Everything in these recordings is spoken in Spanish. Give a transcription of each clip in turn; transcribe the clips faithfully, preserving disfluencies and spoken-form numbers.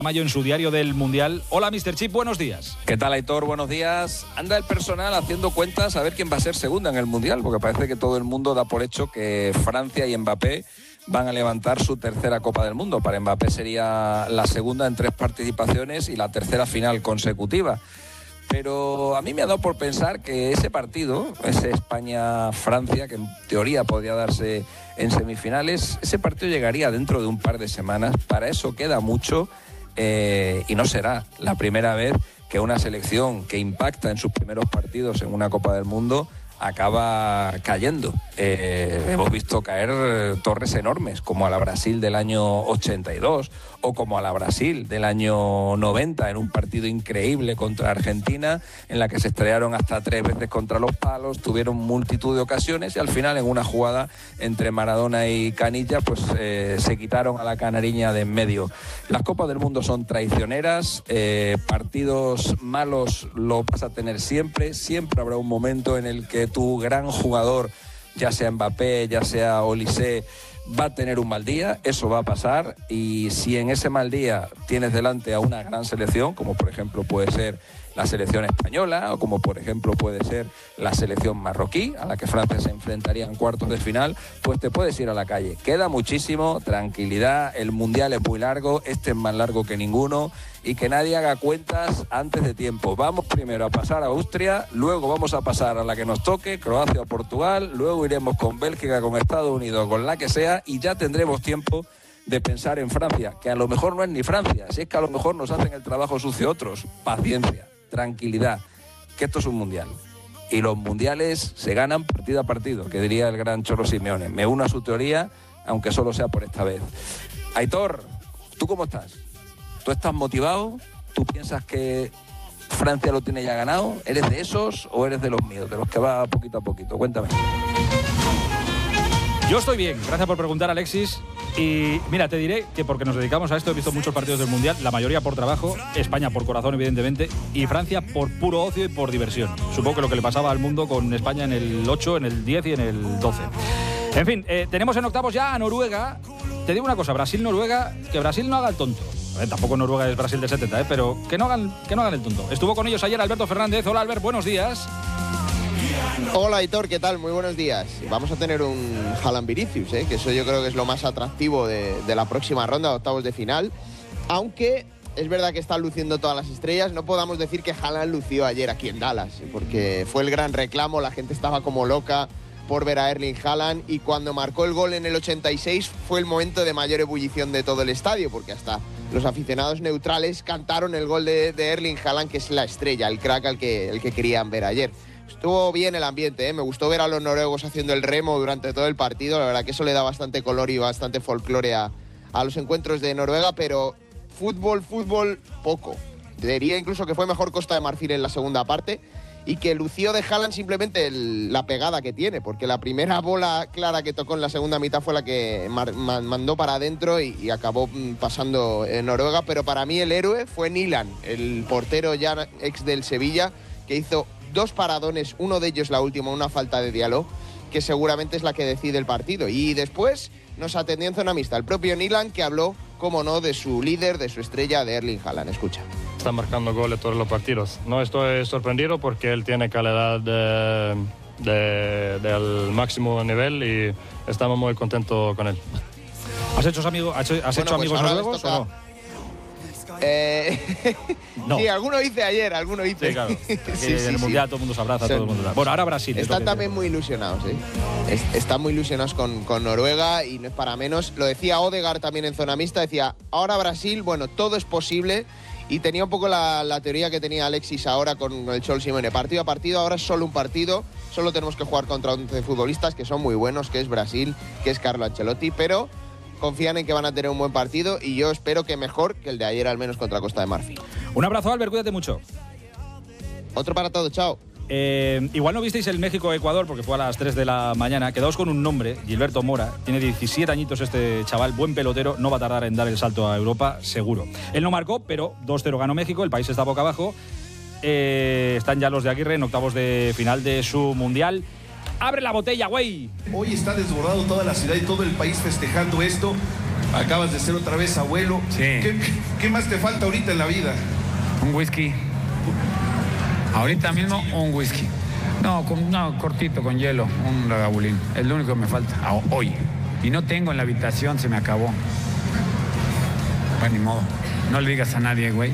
Mayo en su diario del Mundial. Hola, mister Chip, buenos días. ¿Qué tal, Aitor? Buenos días. Anda el personal haciendo cuentas a ver quién va a ser segunda en el Mundial, porque parece que todo el mundo da por hecho que Francia y Mbappé van a levantar su tercera Copa del Mundo. Para Mbappé sería la segunda en tres participaciones y la tercera final consecutiva. Pero a mí me ha dado por pensar que ese partido, ese España-Francia, que en teoría podría darse en semifinales, ese partido llegaría dentro de un par de semanas. Para eso queda mucho. Eh, y no será la primera vez que una selección que impacta en sus primeros partidos en una Copa del Mundo acaba cayendo. Eh, hemos visto caer torres enormes, como a la Brasil del año ochenta y dos o como a la Brasil del año noventa, en un partido increíble contra Argentina, en la que se estrellaron hasta tres veces contra los palos, tuvieron multitud de ocasiones y al final, en una jugada entre Maradona y Canilla, pues eh, se quitaron a la canariña de en medio. Las Copas del Mundo son traicioneras, eh, partidos malos lo vas a tener siempre, siempre habrá un momento en el que tu gran jugador, ya sea Mbappé, ya sea Olise, va a tener un mal día, eso va a pasar, y si en ese mal día tienes delante a una gran selección, como por ejemplo puede ser la selección española o como por ejemplo puede ser la selección marroquí, a la que Francia se enfrentaría en cuartos de final, pues te puedes ir a la calle. Queda muchísimo, tranquilidad, el Mundial es muy largo, este es más largo que ninguno, y que nadie haga cuentas antes de tiempo. Vamos primero a pasar a Austria, luego vamos a pasar a la que nos toque, Croacia o Portugal, luego iremos con Bélgica, con Estados Unidos, con la que sea, y ya tendremos tiempo de pensar en Francia, que a lo mejor no es ni Francia, si es que a lo mejor nos hacen el trabajo sucio otros. Paciencia, tranquilidad, que esto es un mundial. Y los mundiales se ganan partido a partido, que diría el gran Cholo Simeone. Me uno a su teoría, aunque solo sea por esta vez. Aitor, ¿tú cómo estás? ¿Tú estás motivado? ¿Tú piensas que Francia lo tiene ya ganado? ¿Eres de esos o eres de los míos, de los que va poquito a poquito? Cuéntame. Yo estoy bien, gracias por preguntar, Alexis. Y mira, te diré que porque nos dedicamos a esto, he visto muchos partidos del Mundial, la mayoría por trabajo, España por corazón, evidentemente, y Francia por puro ocio y por diversión. Supongo que lo que le pasaba al mundo con España en el ocho, en el diez y en el doce. En fin, eh, tenemos en octavos ya a Noruega. Te digo una cosa, Brasil-Noruega, que Brasil no haga el tonto. A ver, tampoco Noruega es Brasil de setenta, ¿eh? Pero que no, hagan, que no hagan el tonto. Estuvo con ellos ayer Alberto Fernández. Hola, Albert, buenos días. Hola, Aitor, ¿qué tal? Muy buenos días. Vamos a tener un Haaland-Vinicius, ¿eh? Que eso yo creo que es lo más atractivo de, de la próxima ronda de octavos de final. Aunque es verdad que están luciendo todas las estrellas, no podamos decir que Haaland lució ayer aquí en Dallas, porque fue el gran reclamo, la gente estaba como loca por ver a Erling Haaland, y cuando marcó el gol en el ochenta y seis fue el momento de mayor ebullición de todo el estadio, porque hasta los aficionados neutrales cantaron el gol de, de Erling Haaland, que es la estrella, el crack al que, el que querían ver ayer. Estuvo bien el ambiente, ¿eh? Me gustó ver a los noruegos haciendo el remo durante todo el partido. La verdad que eso le da bastante color y bastante folclore a, a los encuentros de Noruega, pero fútbol, fútbol, poco. Diría incluso que fue mejor Costa de Marfil en la segunda parte, y que lució de Haaland simplemente el, la pegada que tiene, porque la primera bola clara que tocó en la segunda mitad fue la que mar, man, mandó para adentro y, y acabó pasando en Noruega. Pero para mí el héroe fue Nilan, el portero ya ex del Sevilla, que hizo dos paradones, uno de ellos la última, una falta de diálogo, que seguramente es la que decide el partido. Y después nos atendió en zona mixta el propio Nilan, que habló, como no, de su líder, de su estrella, de Erling Haaland. Escucha. Está marcando goles todos los partidos. No estoy sorprendido porque él tiene calidad de, de, del máximo nivel y estamos muy contentos con él. ¿Has hecho, amigo, has hecho, has bueno, hecho pues amigos noruegos o no? Eh, no. Sí, alguno hice ayer, alguno hice. Sí, claro. Sí, sí, en sí, el sí. Mundial todo el mundo se abraza, Son, todo el mundo. Bueno, ahora Brasil. Están también muy ilusionados, ¿eh? Est están muy ilusionados con, con Noruega, y no es para menos. Lo decía Odegaard también en zona mixta, decía, ahora Brasil, bueno, todo es posible. Y tenía un poco la, la teoría que tenía Alexis ahora con el Cholo Simeone. Partido a partido, ahora es solo un partido. Solo tenemos que jugar contra once futbolistas que son muy buenos, que es Brasil, que es Carlo Ancelotti, pero confían en que van a tener un buen partido, y yo espero que mejor que el de ayer, al menos contra Costa de Marfil. Un abrazo, Albert, cuídate mucho. Otro para todos, chao. Eh, igual no visteis el México-Ecuador porque fue a las tres de la mañana. Quedaos con un nombre, Gilberto Mora. Tiene diecisiete añitos este chaval, buen pelotero. No va a tardar en dar el salto a Europa, seguro. Él no marcó, pero dos cero ganó México. El país está boca abajo. Eh, están ya los de Aguirre en octavos de final de su Mundial. ¡Abre la botella, güey! Hoy está desbordado toda la ciudad y todo el país festejando esto. acabas de ser otra vez abuelo. Sí. ¿Qué, qué más te falta ahorita en la vida? Un whisky. Ahorita mismo un whisky. No, con, no, cortito, con hielo, un Lagavulin. Es lo único que me falta ah, hoy. Y no tengo en la habitación, se me acabó. Bueno, ni modo. No le digas a nadie, güey.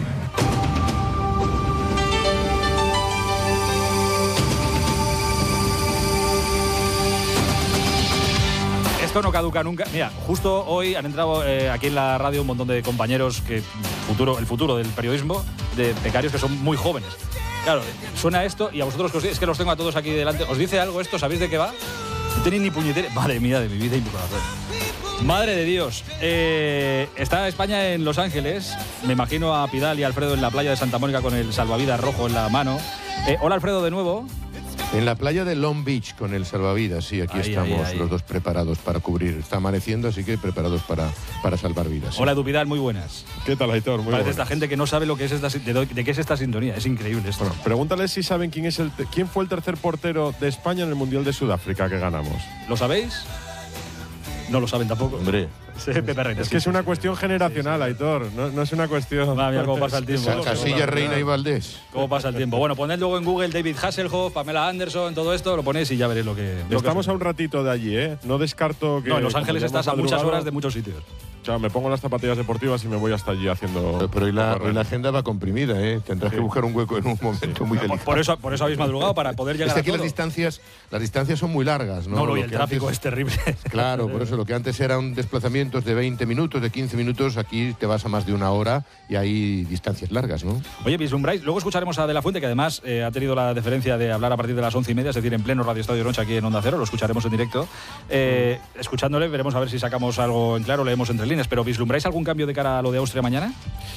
Esto no caduca nunca. Mira, justo hoy han entrado eh, aquí en la radio un montón de compañeros que futuro, el futuro del periodismo, de becarios que son muy jóvenes. Claro, suena esto y a vosotros, que os, es que los tengo a todos aquí delante, ¿os dice algo esto? ¿Sabéis de qué va? No tenéis ni puñetera. Madre mía, de mi vida y mi corazón. Madre de Dios. Eh, está España en Los Ángeles. Me imagino a Pidal y a Alfredo en la playa de Santa Mónica con el salvavidas rojo en la mano. Eh, hola, Alfredo, de nuevo. En la playa de Long Beach con el salvavidas, sí, aquí ahí, estamos ahí, ahí. los dos preparados para cubrir. Está amaneciendo, así que preparados para, para salvar vidas. Sí. Hola, Edu Pidal, muy buenas. ¿Qué tal, Aitor? Muy Parece buenas. esta gente que no sabe lo que es esta, de, de qué es esta sintonía. Es increíble esto. Bueno, pregúntale si saben quién, es el, quién fue el tercer portero de España en el Mundial de Sudáfrica que ganamos. ¿Lo sabéis? No lo saben tampoco. Hombre. Sí, Pepe Reina, es sí, que es sí, una sí. cuestión generacional, sí, sí. Aitor. No, no es una cuestión. Madre mía, cómo pasa el tiempo. Casilla, Reina y Valdés. Cómo pasa el tiempo. Bueno, poned luego en Google David Hasselhoff, Pamela Anderson, todo esto, lo ponéis y ya veréis lo que. Lo Estamos que a un ratito de allí, ¿eh? No descarto que. No, en Los Ángeles estás a muchas horas de muchos sitios. O sea, me pongo las zapatillas deportivas y me voy hasta allí haciendo. Pero, pero hoy, la, hoy la agenda va comprimida, ¿eh? Tendrás sí. que buscar un hueco en un momento sí. muy delicado. Por eso, por eso habéis madrugado, para poder llegar es que aquí a todo. las distancias, las distancias son muy largas, ¿no? No, no, y el tráfico antes, es terrible. Claro, por eso lo que antes eran desplazamientos de veinte minutos, de quince minutos, aquí te vas a más de una hora y hay distancias largas, ¿no? Oye, vislumbráis, luego escucharemos a De La Fuente, que además eh, ha tenido la deferencia de hablar a partir de las once y media, es decir, en pleno Radio Estadio Noche aquí en Onda Cero, lo escucharemos en directo. Eh, escuchándole veremos a ver si sacamos algo en claro, leemos entre líneas, pero ¿vislumbráis algún cambio de cara a lo de Austria mañana?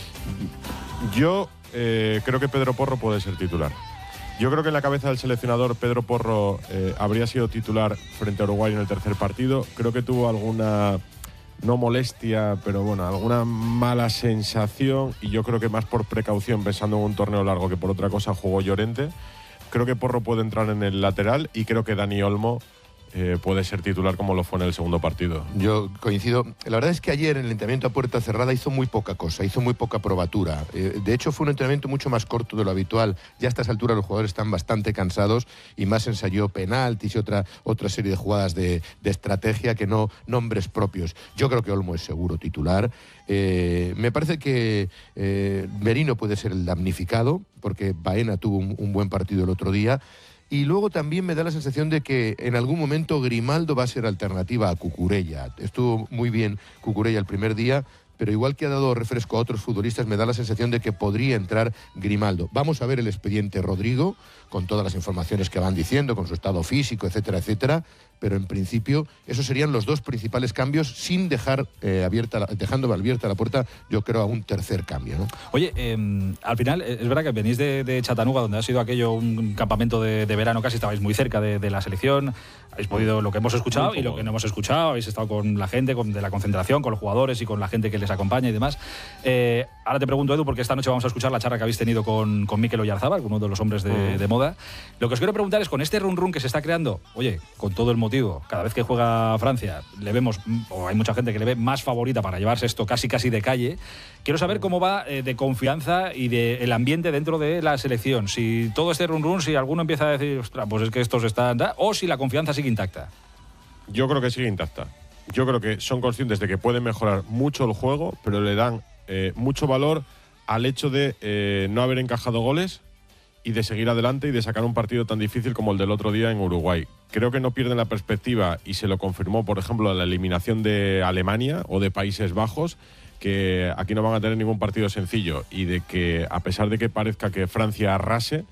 Yo eh, creo que Pedro Porro puede ser titular. Yo creo que en la cabeza del seleccionador Pedro Porro eh, habría sido titular frente a Uruguay en el tercer partido. Creo que tuvo alguna, no molestia, pero bueno, alguna mala sensación, y yo creo que más por precaución, pensando en un torneo largo que por otra cosa, jugó Llorente. Creo que Porro puede entrar en el lateral y creo que Dani Olmo Eh, puede ser titular como lo fue en el segundo partido. Yo coincido. La verdad es que ayer en el entrenamiento a puerta cerrada hizo muy poca cosa, hizo muy poca probatura. Eh, de hecho fue un entrenamiento mucho más corto de lo habitual. Ya a estas alturas los jugadores están bastante cansados y más ensayó penaltis y otra, otra serie de jugadas de, de estrategia que no nombres propios. Yo creo que Olmo es seguro titular. Eh, me parece que eh, Merino puede ser el damnificado porque Baena tuvo un, un buen partido el otro día. Y luego también me da la sensación de que en algún momento Grimaldo va a ser alternativa a Cucurella. Estuvo muy bien Cucurella el primer día, pero igual que ha dado refresco a otros futbolistas, me da la sensación de que podría entrar Grimaldo. Vamos a ver el expediente Rodrigo, con todas las informaciones que van diciendo, con su estado físico, etcétera, etcétera, pero en principio esos serían los dos principales cambios, sin dejar eh, abierta, dejando abierta la puerta, yo creo, a un tercer cambio, ¿no? Oye, eh, al final, es verdad que venís de, de Chattanooga, donde ha sido aquello un campamento de, de verano, casi estabais muy cerca de, de la selección, habéis podido lo que hemos escuchado y lo que no hemos escuchado, habéis estado con la gente con, de la concentración, con los jugadores y con la gente que les acompaña y demás. Eh, ahora te pregunto, Edu, porque esta noche vamos a escuchar la charla que habéis tenido con, con Mikel Oyarzábal, uno de los hombres de, mm. de moda. Lo que os quiero preguntar es, con este run run que se está creando, oye, con todo el motivo, cada vez que juega Francia, le vemos, o hay mucha gente que le ve más favorita para llevarse esto casi casi de calle, quiero saber cómo va eh, de confianza y de el ambiente dentro de la selección. Si todo este run run, si alguno empieza a decir, ostras, pues es que estos están, o si la confianza sigue intacta. Yo creo que sigue intacta. Yo creo que son conscientes de que pueden mejorar mucho el juego, pero le dan eh, mucho valor al hecho de eh, no haber encajado goles y de seguir adelante y de sacar un partido tan difícil como el del otro día en Uruguay. Creo que no pierden la perspectiva, y se lo confirmó, por ejemplo, la eliminación de Alemania o de Países Bajos, que aquí no van a tener ningún partido sencillo, y de que, a pesar de que parezca que Francia arrase,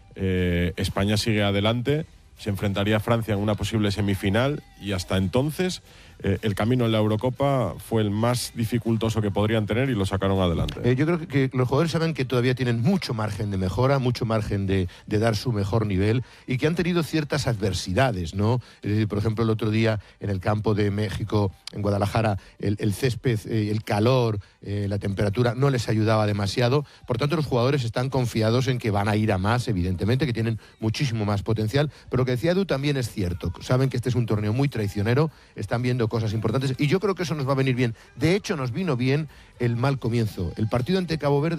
eh, España sigue adelante, se enfrentaría a Francia en una posible semifinal, y hasta entonces eh, el camino en la Eurocopa fue el más dificultoso que podrían tener y lo sacaron adelante. Eh, yo creo que, que los jugadores saben que todavía tienen mucho margen de mejora, mucho margen de, de dar su mejor nivel, y que han tenido ciertas adversidades, ¿no? Es decir, por ejemplo, el otro día en el campo de México, en Guadalajara, el, el césped, eh, el calor, eh, la temperatura no les ayudaba demasiado. Por tanto, los jugadores están confiados en que van a ir a más, evidentemente, que tienen muchísimo más potencial. Pero lo que decía Edu también es cierto. Saben que este es un torneo muy traicionero, están viendo cosas importantes y yo creo que eso nos va a venir bien. De hecho, nos vino bien el mal comienzo. El partido ante Cabo Verde